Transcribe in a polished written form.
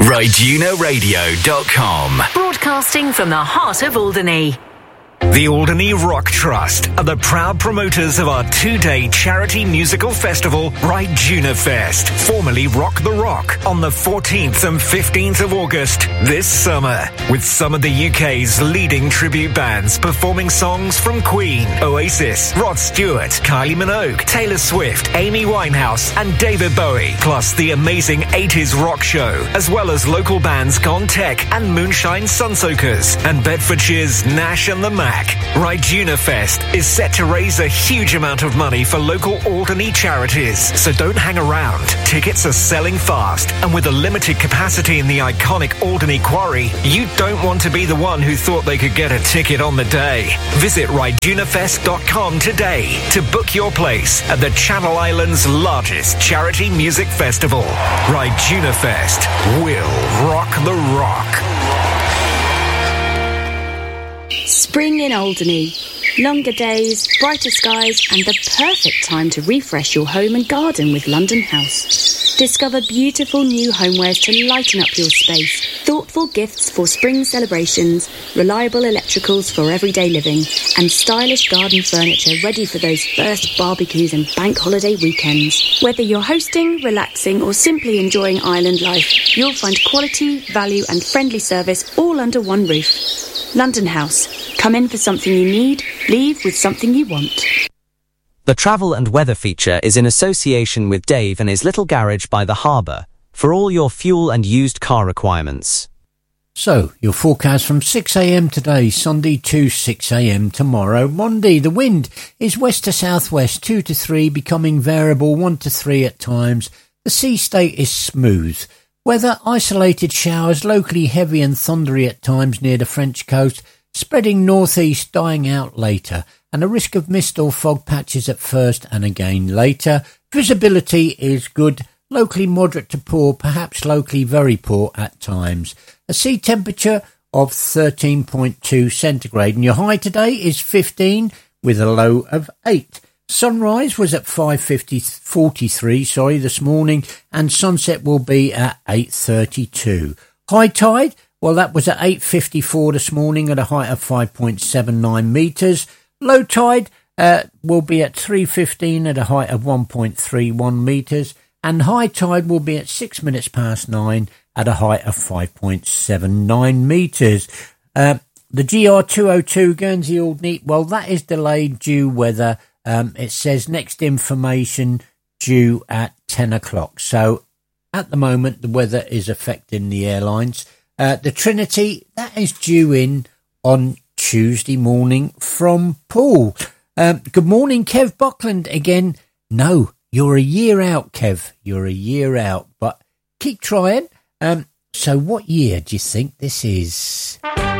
RijunaRadio.com. Broadcasting from the heart of Alderney. The Alderney Rock Trust are the proud promoters of our two-day charity musical festival, Rajuna Fest, formerly Rock the Rock, on the 14th and 15th of August this summer, with some of the UK's leading tribute bands performing songs from Queen, Oasis, Rod Stewart, Kylie Minogue, Taylor Swift, Amy Winehouse and David Bowie, plus the amazing 80s rock show, as well as local bands Gone Tech and Moonshine Sunsoakers, and Bedfordshire's Nash and the Mac. Rajuna Fest is set to raise a huge amount of money for local Alderney charities, so don't hang around. Tickets are selling fast, and with a limited capacity in the iconic Alderney Quarry, you don't want to be the one who thought they could get a ticket on the day. Visit RijunaFest.com today to book your place at the Channel Islands' largest charity music festival. Rajuna Fest will rock the rock. Spring in Alderney. Longer days, brighter skies, and the perfect time to refresh your home and garden with London House. Discover beautiful new homewares to lighten up your space, thoughtful gifts for spring celebrations, reliable electricals for everyday living, and stylish garden furniture ready for those first barbecues and bank holiday weekends. Whether you're hosting, relaxing, or simply enjoying island life, you'll find quality, value, and friendly service all under one roof. London House. Come in for something you need, leave with something you want. The travel and weather feature is in association with Dave and his little garage by the harbour for all your fuel and used car requirements. So, your forecast from 6 a.m. today, Sunday to 6 a.m. tomorrow, Monday. The wind is west to southwest, 2 to 3, becoming variable 1 to 3 at times. The sea state is smooth. Weather, isolated showers, locally heavy and thundery at times near the French coast, spreading northeast, dying out later, and a risk of mist or fog patches at first and again later. Visibility is good, locally moderate to poor, perhaps locally very poor at times. A sea temperature of 13.2 centigrade, and your high today is 15 with a low of 8. Sunrise was at 5:43 this morning, and sunset will be at 8:32. High tide, well, that was at 8:54 this morning at a height of 5.79 metres. Low tide will be at 3:15 at a height of 1.31 metres, and high tide will be at 6 minutes past 9 at a height of 5.79 metres. The GR202 Guernsey Alderney, well, that is delayed due weather. It says next information due at 10 o'clock. So at the moment, the weather is affecting the airlines. The Trinity, that is due in on Tuesday morning from Paul. Good morning, Kev Buckland again. No, you're a year out, Kev. You're a year out, but keep trying. So what year do you think this is?